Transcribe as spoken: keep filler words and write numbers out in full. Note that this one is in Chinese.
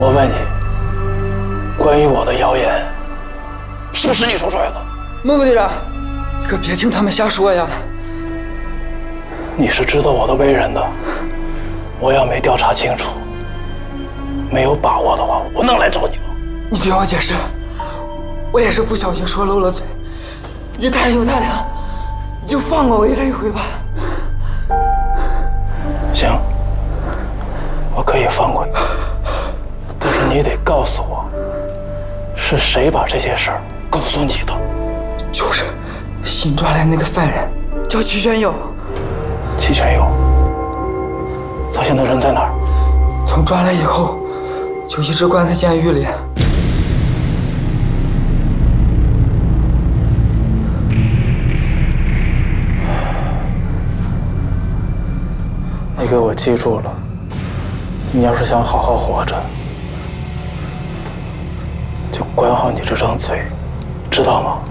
我问你，关于我的谣言，是不是你说出来的？ 孟副队长，可别听他们瞎说呀！ 你是知道我的为人的，我要没调查清楚，没有把握的话，我能来找你吗？ 你听我解释，我也是不小心说漏了嘴。你大人有大量，你就放过我这一回吧。 行，我可以放过你，但是你得告诉我，是谁把这些事儿告诉你的？ 就是新抓来那个犯人，叫齐全友。 齐全友，他现在人在哪儿？ 从抓来以后，就一直关在监狱里。 你给我记住了，你要是想好好活着，就管好你这张嘴，知道吗？